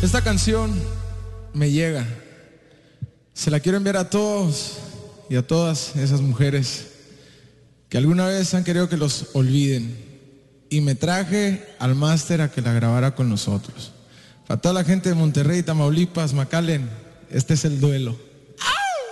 Esta canción me llega. Se la quiero enviar a todos y a todas esas mujeres que alguna vez han querido que los olviden. Y me traje al máster a que la grabara con nosotros. Para toda la gente de Monterrey, Tamaulipas, McAllen, este es el duelo.